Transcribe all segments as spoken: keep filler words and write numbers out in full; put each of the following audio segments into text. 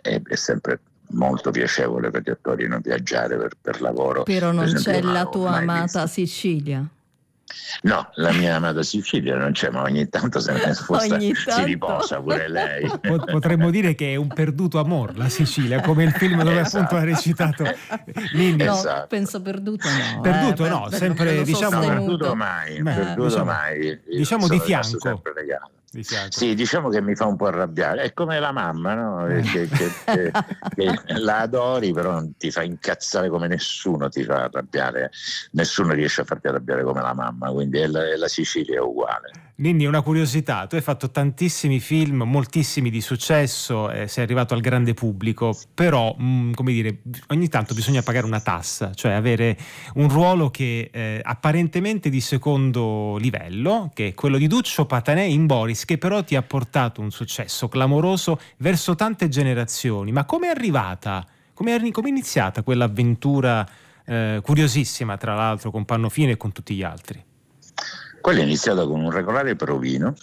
è, è sempre molto piacevole per gli attori non viaggiare per, per lavoro. Però non per esempio, c'è la tua amata visto. Sicilia? No, la mia amata Sicilia non c'è, ma ogni tanto se ne sposta, Ogni si tanto. riposa pure lei. Potremmo dire che è un perduto amor la Sicilia, come il film dove Esatto. appunto ha recitato Ninni. No, Esatto. penso perduto no. Perduto eh, no, per- sempre, vedo diciamo- No, sostenuto. perduto mai, Beh, perduto diciamo- mai. Io diciamo sono di rimasto fianco. sempre legato. Di fianco. Sì, diciamo che mi fa un po' arrabbiare, è come la mamma, no? Eh. Che, che, che, che la adori, però non ti fa incazzare come nessuno ti fa arrabbiare, nessuno riesce a farti arrabbiare come la mamma, quindi è la, è la Sicilia è uguale. Ninni, una curiosità, tu hai fatto tantissimi film, moltissimi di successo, eh, sei arrivato al grande pubblico, però mh, come dire, ogni tanto bisogna pagare una tassa, cioè avere un ruolo che eh, apparentemente di secondo livello, che è quello di Duccio Patanè in Boris, che però ti ha portato un successo clamoroso verso tante generazioni. Ma come è arrivata, come è, come è iniziata quell'avventura eh, curiosissima, tra l'altro, con Pannofino e con tutti gli altri? Quello è iniziato con un regolare provino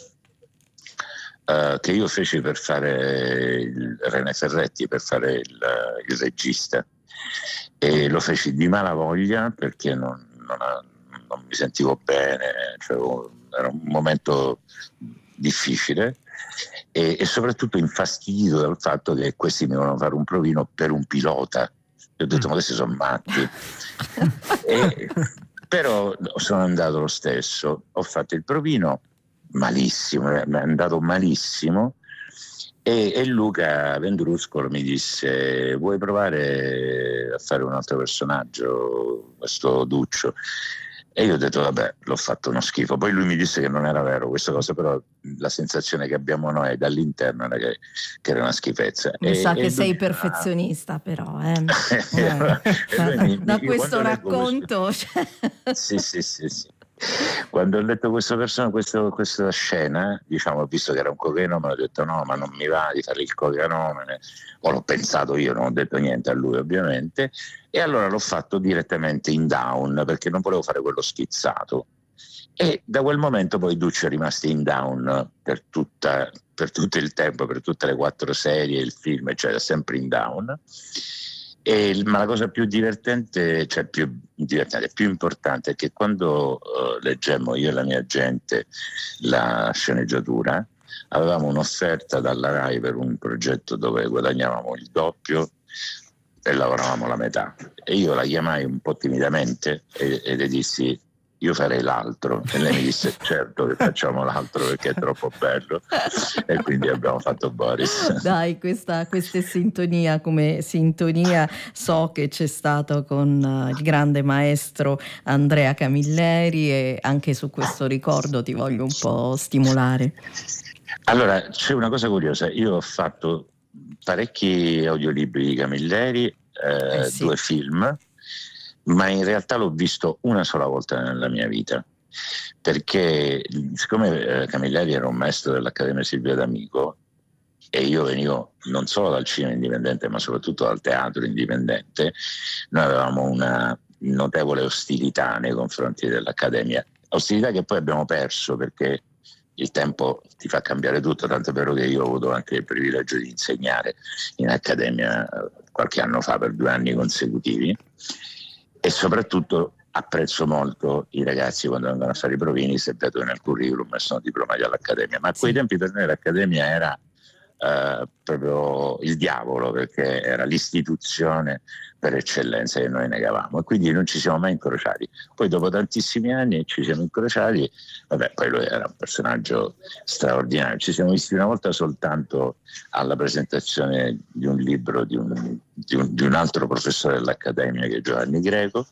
eh, che io feci per fare il René Ferretti, per fare il, il regista, e lo feci di malavoglia perché non, non, non mi sentivo bene, cioè, era un momento difficile e, e soprattutto infastidito dal fatto che questi mi volevano fare un provino per un pilota. Io ho detto, ma questi sono matti. e, Però sono andato lo stesso, ho fatto il provino malissimo, mi è andato malissimo e, e Luca Vendruscolo mi disse, vuoi provare a fare un altro personaggio, questo Duccio? E io ho detto vabbè, l'ho fatto uno schifo. Poi lui mi disse che non era vero questa cosa, però la sensazione che abbiamo noi dall'interno era che, che era una schifezza. Mi e, sa che e sei lui, perfezionista però eh. eh. mi, Da io questo racconto questo, sì, sì, sì, sì. Quando ho letto questo personaggio, questo, questa scena, diciamo, ho visto che era un cocainomane, ho detto no, ma non mi va di fare il cocainomane, o l'ho pensato io, non ho detto niente a lui ovviamente, e allora l'ho fatto direttamente in down perché non volevo fare quello schizzato. E da quel momento poi Duccio è rimasto in down per, tutta, per tutto il tempo, per tutte le quattro serie, il film, cioè sempre in down. E, ma la cosa più divertente, cioè più divertente, più importante è che quando uh, leggemmo io e la mia gente la sceneggiatura, avevamo un'offerta dalla Rai per un progetto dove guadagnavamo il doppio e lavoravamo la metà. E io la chiamai un po' timidamente e, e le dissi io farei l'altro, e lei mi disse certo che facciamo l'altro perché è troppo bello, e quindi abbiamo fatto Boris. Dai, questa, questa è sintonia, come sintonia so che c'è stato con uh, il grande maestro Andrea Camilleri, e anche su questo ricordo ti voglio un po' stimolare. Allora, c'è una cosa curiosa, io ho fatto parecchi audiolibri di Camilleri, eh, Eh sì. due film, ma in realtà l'ho visto una sola volta nella mia vita, perché siccome eh, Camilleri era un maestro dell'Accademia Silvia D'Amico e io venivo non solo dal cinema indipendente ma soprattutto dal teatro indipendente, noi avevamo una notevole ostilità nei confronti dell'Accademia, ostilità che poi abbiamo perso perché il tempo ti fa cambiare tutto, tanto è vero che io ho avuto anche il privilegio di insegnare in Accademia qualche anno fa per due anni consecutivi. E soprattutto apprezzo molto i ragazzi quando vengono a fare i provini, se vedo nel curriculum e sono diplomati all'Accademia, ma a quei tempi per noi l'Accademia era eh, proprio il diavolo, perché era l'istituzione per eccellenza che noi negavamo, e quindi non ci siamo mai incrociati. Poi dopo tantissimi anni ci siamo incrociati, vabbè, poi lui era un personaggio straordinario, ci siamo visti una volta soltanto alla presentazione di un libro di un, di un, di un altro professore dell'Accademia che è Giovanni Greco,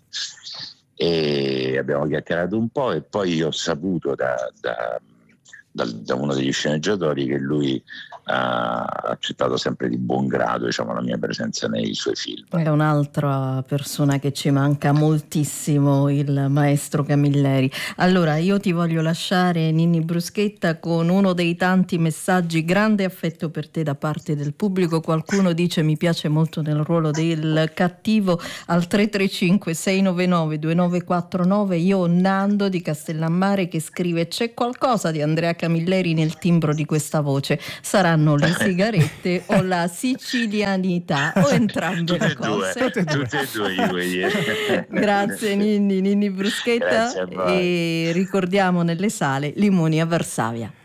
e abbiamo chiacchierato un po', e poi io ho saputo da, da, da, da uno degli sceneggiatori che lui ha accettato sempre di buon grado, diciamo, la mia presenza nei suoi film. È un'altra persona che ci manca moltissimo, il maestro Camilleri. Allora io ti voglio lasciare, Ninni Bruschetta, con uno dei tanti messaggi: grande affetto per te da parte del pubblico. Qualcuno dice mi piace molto nel ruolo del cattivo, al tre tre cinque sei nove nove due nove quattro nove. Io ho Nando di Castellammare che scrive: c'è qualcosa di Andrea Camilleri Camilleri nel timbro di questa voce? Saranno le sigarette o la sicilianità o entrambe tutte le e due, cose? tutte e due, io voglio dire. Grazie Ninni, Ninni Bruschetta, Grazie a voi. e ricordiamo nelle sale Limoni a Varsavia.